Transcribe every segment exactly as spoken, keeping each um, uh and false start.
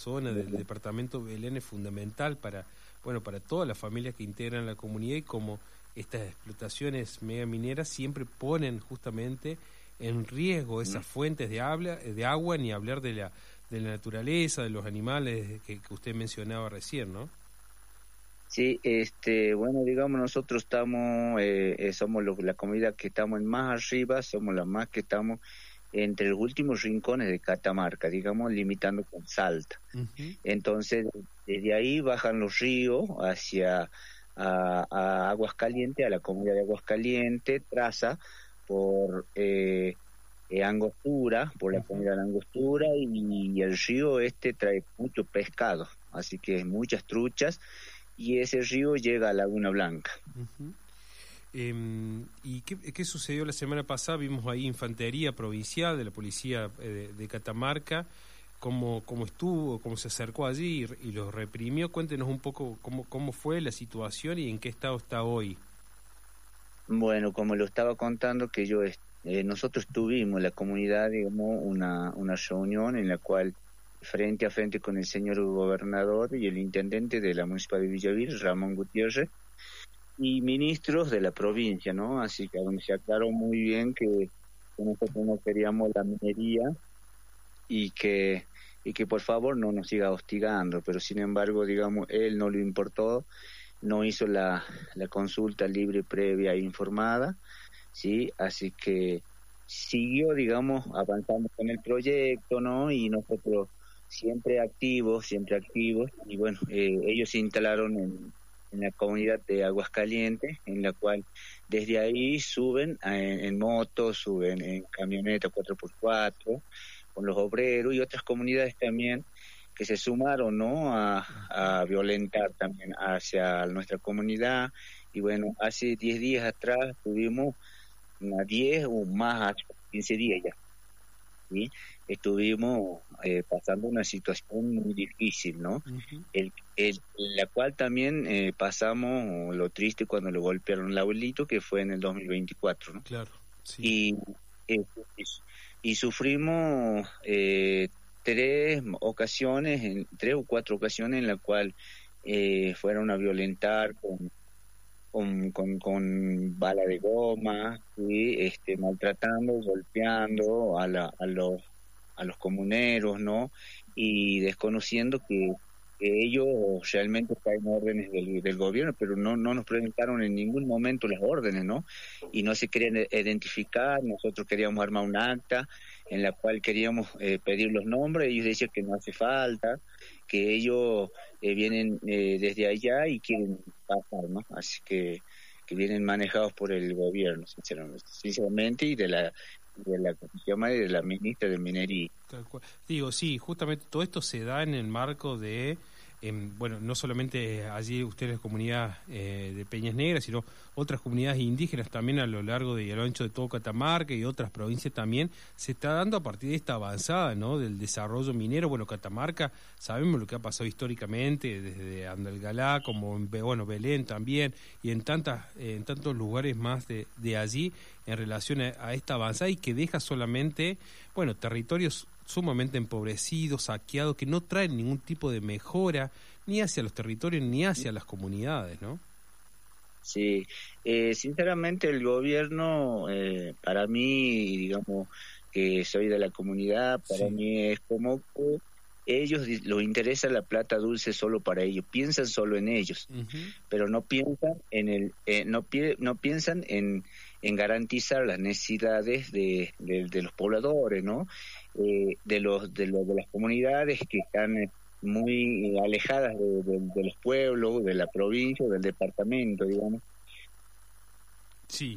zona del departamento Belén es fundamental para, bueno, para todas las familias que integran la comunidad, y como estas explotaciones megamineras siempre ponen justamente en riesgo esas fuentes de, habla, de agua, ni hablar de la, de la naturaleza, de los animales que, que usted mencionaba recién, ¿no? Sí, este, bueno, digamos, nosotros estamos, eh, eh, somos lo, la comunidad que estamos en más arriba, somos la más que estamos entre los últimos rincones de Catamarca, digamos, limitando con Salta. Uh-huh. Entonces, desde ahí bajan los ríos hacia a, a Aguascalientes, a la comunidad de Aguascalientes, traza por eh, eh, Angostura, por la uh-huh. comunidad de Angostura, y, y el río este trae mucho pescado, así que muchas truchas, y ese río llega a Laguna Blanca. Uh-huh. Eh, ¿Y qué, qué sucedió la semana pasada? Vimos ahí infantería provincial de la policía eh, de, de Catamarca, cómo, cómo estuvo, cómo se acercó allí y, y los reprimió. Cuéntenos un poco cómo, cómo fue la situación y en qué estado está hoy. Bueno, como lo estaba contando, que yo eh, nosotros tuvimos la comunidad, digamos, una, una reunión en la cual frente a frente con el señor gobernador y el intendente de la municipalidad de Villavir, Ramón Gutiérrez, y ministros de la provincia, ¿no? Así que donde se aclaró muy bien que, que nosotros no queríamos la minería y que y que por favor no nos siga hostigando, pero sin embargo, digamos, él no le importó, no hizo la, la consulta libre, previa e informada, ¿sí? Así que siguió, digamos, avanzando con el proyecto, ¿no? Y nosotros siempre activos, siempre activos, y bueno, eh, ellos se instalaron en, en la comunidad de Aguascalientes, en la cual desde ahí suben en, en motos, suben en camionetas cuatro por cuatro, con los obreros y otras comunidades también que se sumaron, ¿no?, a, a violentar también hacia nuestra comunidad. Y bueno, hace diez días atrás tuvimos unas diez o más, quince días ya, ¿sí? Estuvimos eh, pasando una situación muy difícil, ¿no? Uh-huh. el, el, la cual también eh, pasamos lo triste cuando lo golpearon al abuelito, que fue en el dos mil veinticuatro, ¿no? Claro, sí. Y, eh, y sufrimos eh, tres ocasiones, en, tres o cuatro ocasiones en la cual eh, fueron a violentar con Con, con, con bala de goma, ¿sí? este, maltratando, golpeando a, la, a, los, a los comuneros, ¿no? Y desconociendo que, que ellos realmente traen órdenes del, del gobierno, pero no, no nos presentaron en ningún momento las órdenes, ¿no? Y no se querían identificar. Nosotros queríamos armar un acta en la cual queríamos eh, pedir los nombres, ellos decían que no hace falta, que ellos eh, vienen eh, desde allá y quieren pasar, ¿no? Así que que vienen manejados por el gobierno, sinceramente, sinceramente y de la de la comisión y de la ministra de Minería. Tal cual. Digo, sí, justamente todo esto se da en el marco de, eh, bueno, no solamente allí ustedes, la comunidad eh, de Peñas Negras, sino otras comunidades indígenas también a lo largo y a lo ancho de todo Catamarca y otras provincias también, se está dando a partir de esta avanzada, ¿no?, del desarrollo minero. Bueno, Catamarca, sabemos lo que ha pasado históricamente, desde Andalgalá, como en, bueno, Belén también, y en tantas eh, en tantos lugares más de, de allí, en relación a, a esta avanzada, y que deja solamente, bueno, territorios sumamente empobrecidos, saqueados, que no traen ningún tipo de mejora ni hacia los territorios ni hacia las comunidades, ¿no? Sí, eh, sinceramente el gobierno, eh, para mí, digamos que soy de la comunidad, para sí. mí es como que ellos les interesa la plata dulce solo para ellos, piensan solo en ellos, uh-huh. pero no piensan en el, eh, no, pi- no piensan en, en garantizar las necesidades de, de, de los pobladores, ¿no? Eh, de los de los de las comunidades que están muy alejadas de, de, de los pueblos, de la provincia, del departamento, digamos. Sí.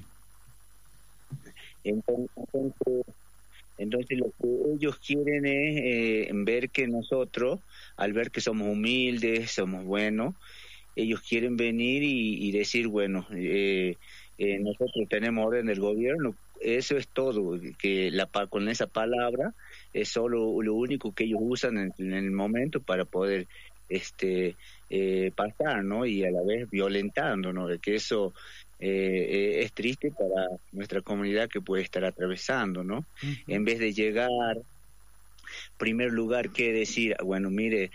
Entonces, entonces, entonces lo que ellos quieren es eh, ver que nosotros, al ver que somos humildes, somos buenos, ellos quieren venir y, y decir, bueno, eh, eh, nosotros tenemos orden del gobierno. Eso es todo, que la con esa palabra es solo lo único que ellos usan en, en el momento para poder este eh, pasar, ¿no? Y a la vez violentando, ¿no? De que eso eh, es triste para nuestra comunidad que puede estar atravesando, ¿no? Uh-huh. En vez de llegar, primer lugar, que decir, bueno, mire,